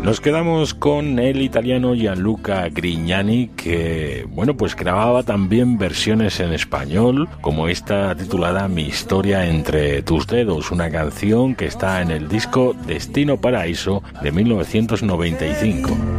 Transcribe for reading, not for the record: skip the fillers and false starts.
Nos quedamos con el italiano Gianluca Grignani, que, bueno, pues grababa también versiones en español, como esta titulada Mi historia entre tus dedos, una canción que está en el disco Destino Paraíso de 1995.